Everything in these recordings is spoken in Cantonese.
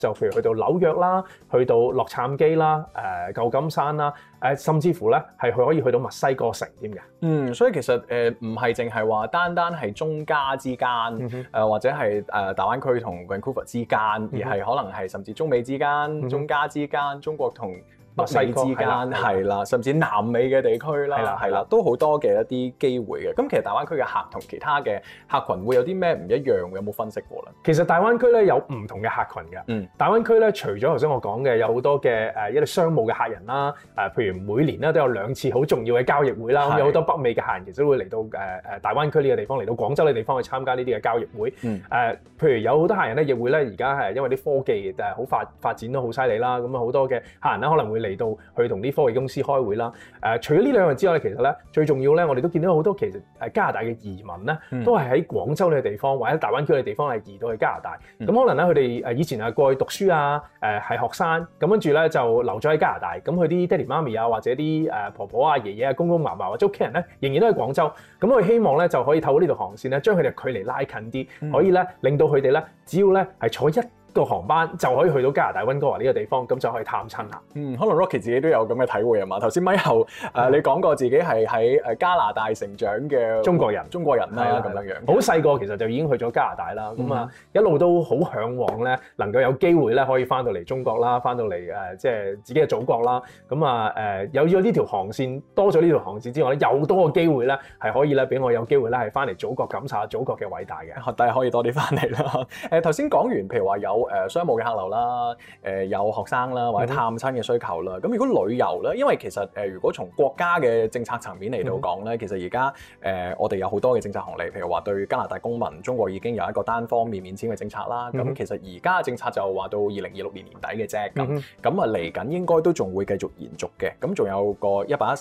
就譬如去到紐約啦，去到洛杉磯啦，舊金山啦，甚至乎咧係佢可以去到墨西哥城添嘅。 所以其實唔係淨係話單係中加之間，或者係大灣區同 Vancouver 之間，而係可能係甚至中美之間、中加之間、中國同北美之間係啦，甚至南美嘅地區啦，係啦，都好多嘅一啲機會嘅。咁其實大灣區嘅客同其他嘅客群會有啲咩唔一樣？有冇分析過咧？ 其實大灣區咧有唔同嘅客群嘅。大灣區咧除咗頭先我講嘅有好多嘅一啲商務嘅客人啦，譬如每年咧都有2次好重要嘅交易會啦，咁有好多北美嘅客人其實都會嚟到大灣區呢個地方，嚟到廣州呢個地方去參加呢啲嘅交易會。譬如有好多客人咧亦會咧而家係因為啲科技好發展都好犀利啦，咁啊好多嘅客人咧可能會嚟到去同啲科技公司開會啦。除咗呢兩樣之外咧，其實咧最重要咧，我哋都見到好多其實加拿大嘅移民咧，都係喺廣州呢個地方或者大灣區嘅地方係移到去加拿大。咁可能咧佢哋以前係過去讀書啊，係學生，咁跟住咧就留咗喺加拿大。咁佢啲爹哋媽咪啊，或者啲婆婆啊、爺爺啊、公公嫲嫲或者屋企人咧，仍然都喺廣州。咁佢希望咧就可以透過呢條航線咧，將佢哋距離拉近啲，可以咧令到佢哋咧只要咧係坐一個航班就可以去到加拿大溫哥華呢個地方，咁就可以探親啦。 可能 Rocky 自己都有咁嘅體會啊嘛。頭先咪後你講過自己係喺加拿大成長嘅中國人啦，咁樣樣。 好細個其實就已經去咗加拿大啦，咁一路都好嚮往咧，能夠有機會咧可以翻到嚟中國啦，翻到嚟即係自己嘅祖國啦。咁有咗呢條航線，多咗呢條航線之外咧，又多個機會咧係可以咧俾我有機會咧係翻嚟祖國感受下祖國嘅偉大嘅。 但係可以多啲翻嚟啦。頭先講完，譬如話有商務嘅客流啦，有學生啦，或者探親嘅需求啦。咁如果旅遊咧，因為其實如果從國家嘅政策層面嚟到講咧，其實而家我哋有好多嘅政策紅利，譬如話對加拿大公民，中國已經有一個單方面免簽嘅政策啦。咁其實而家嘅政策就話到2026年年底嘅啫。咁嚟緊應該都仲會繼續延續嘅。咁仲有個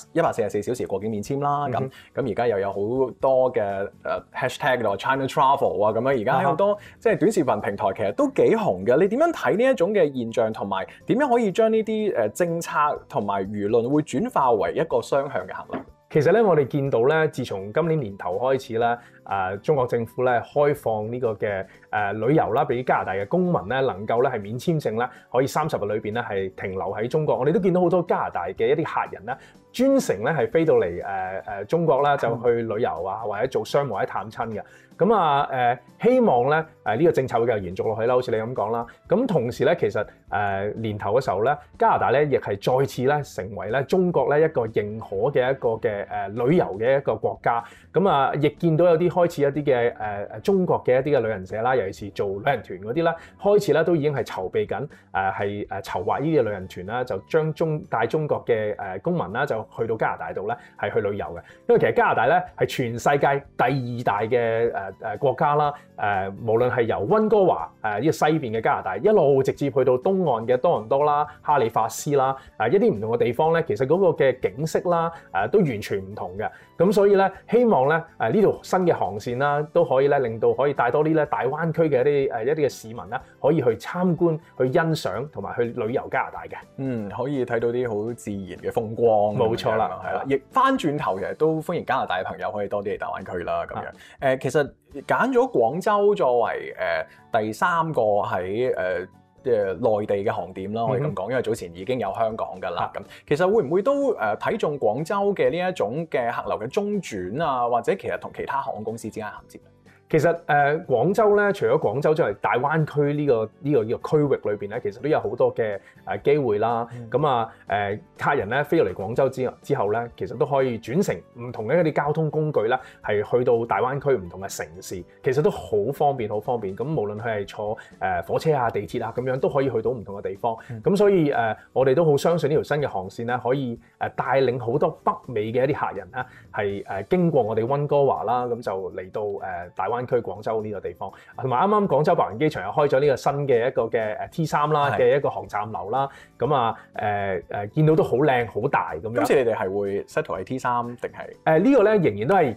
144小時過境免簽啦。咁而家又有好多嘅hashtag 話 China Travel 啊，咁樣而家喺好多即係短視頻平台其實都幾紅嘅。你點樣睇呢一種嘅現象，同埋點樣可以將呢啲政策同埋輿論會轉化為一個雙向嘅客流？ 其實咧，我哋見到咧，自從今年年頭開始咧，中國政府咧開放呢個嘅旅遊啦，俾加拿大嘅公民咧，能夠咧係免簽證咧，可以30日裏邊咧係停留喺中國。我哋都見到好多加拿大嘅一啲客人咧，專程咧係飛到嚟中國啦，就去旅遊啊，或者做商務或者探親嘅。咁希望咧呢個政策會繼續延續落去啦，好似你咁講啦。咁同時咧，其實年頭嘅時候咧，加拿大咧亦係再次咧成為咧中國咧一個認可嘅一個嘅旅遊嘅一個國家。咁亦見到有啲開始一啲嘅中國嘅一啲嘅旅行社啦，尤其是做旅行團嗰啲啦，開始咧都已經係籌備緊係籌劃呢啲嘅旅行團啦，就將帶中國嘅公民啦，就去到加拿大度咧係去旅遊嘅。因為其實加拿大咧係全世界第2大嘅國家啦。無論係由溫哥華呢個西邊嘅加拿大一路直接去到東岸嘅多倫多啦、哈利法斯啦，一啲唔同嘅地方咧，其實嗰個嘅景色啦都完全唔同嘅。咁所以咧，希望咧呢條新嘅航線啦，都可以咧令到可以帶多啲咧大灣區嘅一啲嘅市民啦，可以去參觀、去欣賞同埋去旅遊加拿大嘅。 可以睇到啲好自然嘅風光。 冇錯啦， 係啦。亦翻轉頭其實都歡迎加拿大嘅朋友可以多啲嚟大灣區啦。咁樣其實揀咗廣州作為第3個喺內地嘅航點啦，可以咁講，因為早前已經有香港㗎啦。咁其實會唔會都睇中廣州嘅呢一種嘅客流嘅中轉啊，或者其實同其他航空公司之間銜接？ 其實廣州咧，除咗廣州之外，大灣區呢個區域裏邊咧，其實都有好多嘅機會啦。咁客人咧飛到嚟廣州之後咧，其實都可以轉乘唔同嘅一啲交通工具啦，係去到大灣區唔同嘅城市，其實都好方便，好方便。咁無論佢係坐火車啊、地鐵啊咁樣，都可以去到唔同嘅地方。咁所以我哋都好相信呢條新嘅航線咧，可以帶領好多北美嘅一啲客人咧，係經過我哋溫哥華啦，咁就嚟到大灣區廣州呢個地方，同埋啱啱廣州白雲機場又開咗呢個新嘅一個嘅T3啦嘅一個航站樓啦，咁見到都好靚好大咁樣。 今次你哋係會 settle 喺 T3定係？ 呢個咧仍然都係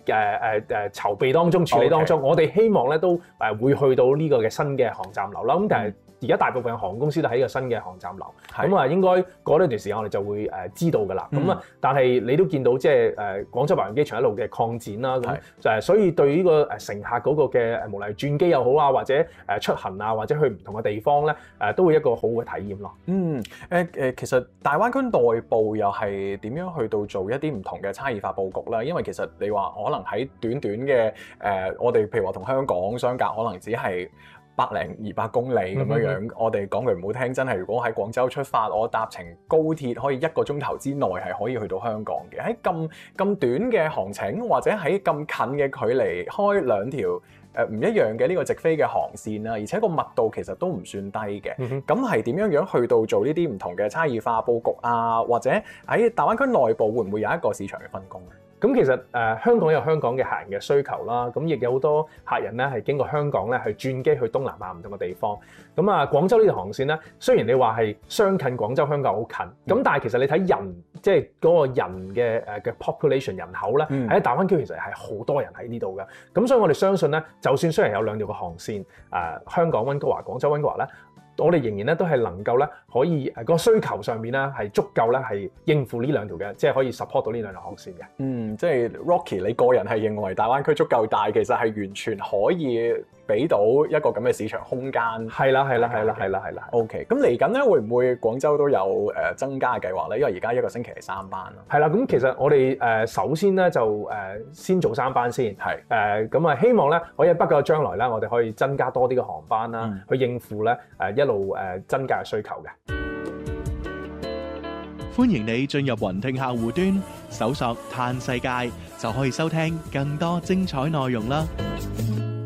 籌備當中、處理當中。我哋希望咧都會去到呢個嘅新嘅航站樓啦。咁但係而家大部分航空公司都喺個新嘅航站樓， 係咁啊應該過呢段時間我哋就會知道㗎啦。咁啊，但係你都見到即係廣州白雲機場一路嘅擴展啦，咁就係所以對呢個乘客嗰個嘅無論係轉機又好啊，或者出行啊，或者去唔同嘅地方咧，都會一個好嘅體驗咯。 其實大灣區內部又係點樣去到做一啲唔同嘅差異化佈局啦？因為其實你話可能喺短短嘅我哋譬如話同香港相隔可能只係100-200公里咁樣樣，我哋講句唔好聽，真係如果喺廣州出發，我搭乘高鐵可以1個鐘頭之內係可以去到香港嘅。喺咁短嘅航程，或者喺咁近嘅距離開2條唔一樣嘅呢個直飛嘅航線啦，而且個密度其實都唔算低嘅。咁係點樣去到做呢啲唔同嘅差異化佈局啊？或者喺大灣區內部會唔會有一個市場嘅分工咧？ 咁其實香港有香港嘅客人嘅需求啦，咁亦有好多客人咧係經過香港咧去轉機去東南亞唔同嘅地方。咁啊，廣州呢條航線咧，雖然你話係相近廣州香港好近，咁但係其實你睇人即係嗰個人嘅 population 人口咧，喺大灣區其實係好多人喺呢度嘅。咁所以我哋相信咧，就算雖然有2條嘅航線，香港溫哥華、廣州溫哥華咧，我哋仍然咧都係能夠咧可以個需求上面咧係足夠咧係應付呢2條嘅，即係可以 support 到呢2條航線嘅。 即係 Rocky，你個人係認為大灣區足夠大，其實係完全可以俾到一個咁嘅市場空間。 係啦。 OK，咁嚟緊咧會唔會廣州都有增加嘅計劃咧？因為而家1個星期係3班咯。 係啦，咁其實我哋首先咧就先做3班先。係咁啊，希望咧可以喺不久嘅將來咧，我哋可以增加多啲嘅航班啦，去應付咧一路增加嘅需求嘅。 歡迎你進入雲聽客戶端，搜索嘆世界，就可以收聽更多精彩內容啦。